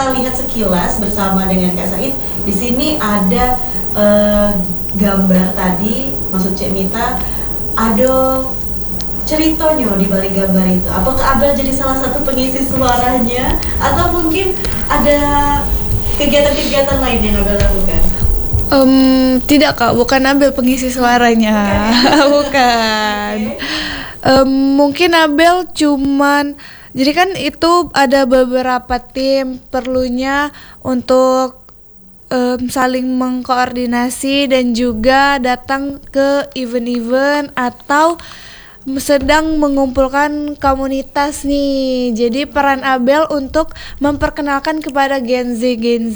kita lihat sekilas bersama dengan Kak Said, di sini ada gambar tadi, maksud Cik Mita, ada ceritanya di balik gambar itu. Apakah Abel jadi salah satu pengisi suaranya, atau mungkin ada kegiatan-kegiatan lain yang Abel lakukan? Tidak Kak, bukan Abel pengisi suaranya. Bukan. Mungkin Abel cuman, jadi kan itu ada beberapa tim, perlunya untuk saling mengkoordinasi dan juga datang ke event-event atau sedang mengumpulkan komunitas nih. Jadi peran Abel untuk memperkenalkan kepada Gen Z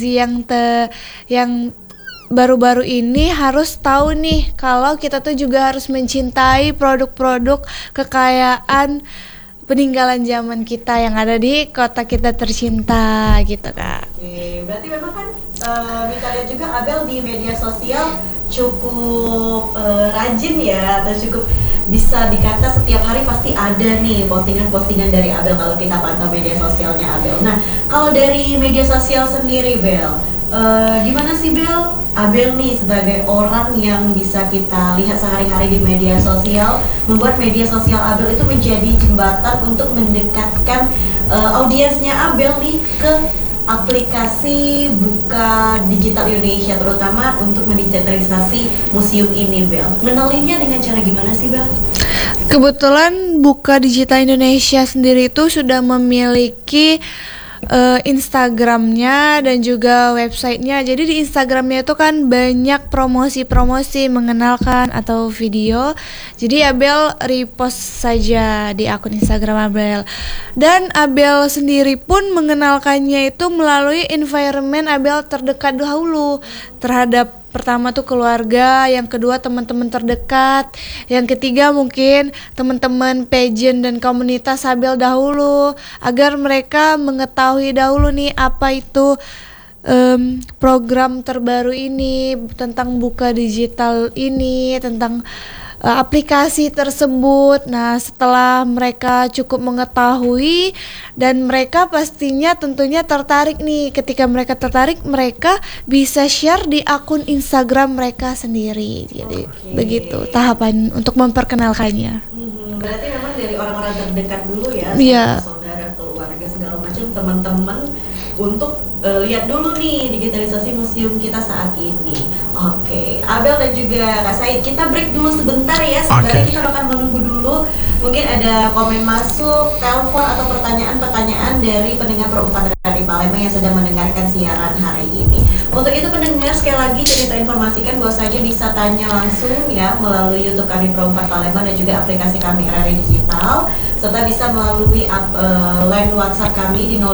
yang baru-baru ini harus tahu nih kalau kita tuh juga harus mencintai produk-produk kekayaan peninggalan zaman kita yang ada di kota kita tercinta gitu Kak. Oke, berarti memang kan kita lihat juga Abel di media sosial cukup rajin ya, atau cukup bisa dikata setiap hari pasti ada nih postingan-postingan dari Abel kalau kita pantau media sosialnya Abel. Nah, kalau dari media sosial sendiri Bel, gimana sih Bel? Abel nih sebagai orang yang bisa kita lihat sehari-hari di media sosial, membuat media sosial Abel itu menjadi jembatan untuk mendekatkan audiensnya Abel nih ke aplikasi Buka Digital Indonesia, terutama untuk mendigitalisasi museum ini Bel. Mengenalinya dengan cara gimana sih Bel? Kebetulan Buka Digital Indonesia sendiri itu sudah memiliki Instagramnya dan juga websitenya. Jadi di Instagramnya itu kan banyak promosi-promosi mengenalkan atau video. Jadi Abel repost saja di akun Instagram Abel. Dan Abel sendiri pun mengenalkannya itu melalui environment Abel terdekat dahulu terhadap, pertama tuh keluarga, yang kedua teman-teman terdekat, yang ketiga mungkin teman-teman pageant dan komunitas Abel dahulu, agar mereka mengetahui dahulu nih apa itu program terbaru ini, tentang Buka Digital ini, tentang aplikasi tersebut. Nah, setelah mereka cukup mengetahui dan mereka pastinya tentunya tertarik nih. Ketika mereka tertarik, mereka bisa share di akun Instagram mereka sendiri. Jadi begitu tahapan untuk memperkenalkannya. Berarti memang dari orang-orang terdekat dulu ya, saudara, keluarga, segala macam, teman-teman, untuk lihat dulu nih digitalisasi museum kita saat ini. Oke, Abel dan juga Kak Said, kita break dulu sebentar ya. Sebenarnya kita akan menunggu dulu. Mungkin ada komen masuk, telepon atau pertanyaan-pertanyaan dari pendengar Pro 4 Radio Palembang yang sedang mendengarkan siaran hari ini. Untuk itu pendengar, sekali lagi kita informasikan bahwa saja bisa tanya langsung ya melalui YouTube kami Pro 4 Palembang dan juga aplikasi kami RRI Digital, serta bisa melalui line WhatsApp kami di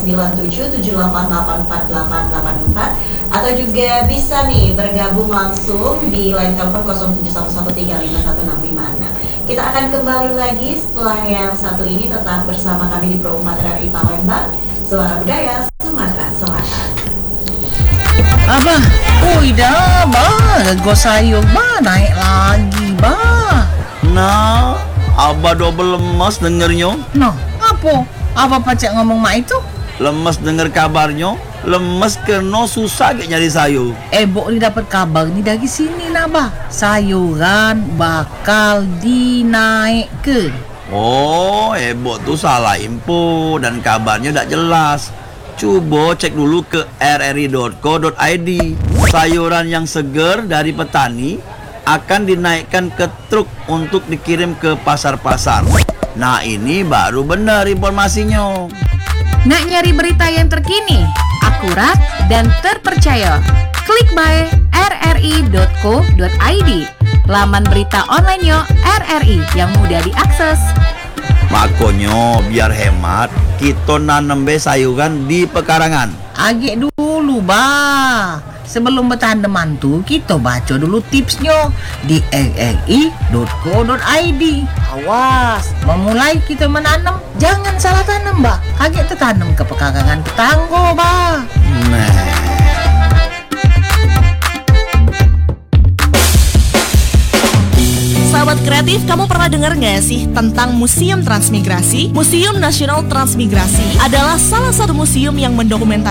089778848884, atau juga bisa nih bergabung langsung di line telepon 0711351656. Kita akan kembali lagi setelah yang satu ini. Tetap bersama kami di Pro 4 RRI Palembang, Suara Budaya Sumatera Selatan. Abah, dah, go sayur, naik lagi, Nah, Abah double lemas dengernya. Nah, apa? Apa pacak ngomong mak itu? Lemes denger kabarnya, lemes kena susah kayak nyari sayur. Bok ni dapat kabar ni dari sini Abah. Sayuran bakal dinaikkan. Oh, Bok tuh salah info dan kabarnya tak jelas. Coba cek dulu ke rri.co.id. Sayuran yang segar dari petani akan dinaikkan ke truk untuk dikirim ke pasar-pasar. Nah, ini baru benar informasinya. Nak nyari berita yang terkini, akurat, dan terpercaya? Klik by rri.co.id, laman berita online yo RRI yang mudah diakses. Makanya biar hemat, kita nanam sayuran di pekarangan. Agak dulu, sebelum bertandem mantu, kita baca dulu tipsnya di rri.co.id. Awas, memulai kita menanam, jangan salah tanam, Agak tertanam ke pekarangan tetangga, Sahabat kreatif, kamu pernah dengar nggak sih tentang Museum Transmigrasi? Museum Nasional Transmigrasi adalah salah satu museum yang mendokumentasikan